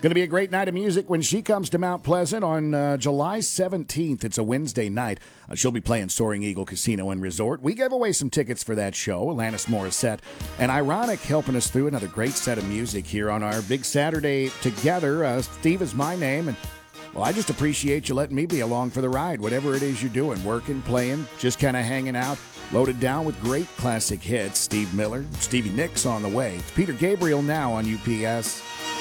Going to be a great night of music when she comes to Mount Pleasant on July 17th. It's a Wednesday night. She'll be playing Soaring Eagle Casino and Resort. We gave away some tickets for that show, Alanis Morissette. And Ironic helping us through another great set of music here on our big Saturday together. Steve is my name, and well, I just appreciate you letting me be along for the ride, whatever it is you're doing, working, playing, just kind of hanging out. Loaded down with great classic hits. Steve Miller, Stevie Nicks on the way. It's Peter Gabriel now on UPS.